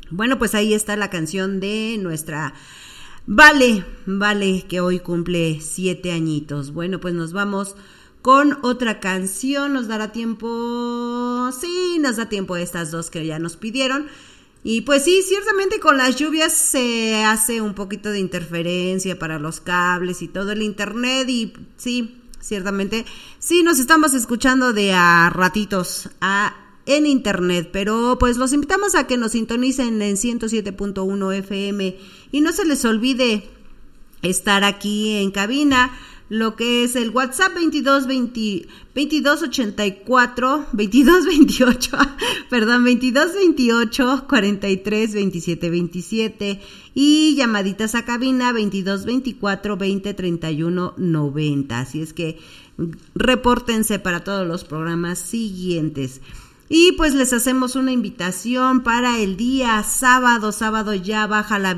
Bueno, pues ahí está la canción de nuestra Vale, que hoy cumple 7 añitos. Bueno, pues nos vamos con otra canción. ¿Nos dará tiempo? Sí, nos da tiempo de estas dos que ya nos pidieron. Y pues sí, ciertamente con las lluvias se hace un poquito de interferencia para los cables y todo el internet. Y sí, ciertamente, sí nos estamos escuchando de a ratitos en internet, pero pues los invitamos a que nos sintonicen en 107.1 FM y no se les olvide estar aquí en cabina, lo que es el WhatsApp 2228 43 27 27 y llamaditas a cabina 2224 20 31 90. Así es que repórtense para todos los programas siguientes. Y pues les hacemos una invitación para el día sábado ya baja la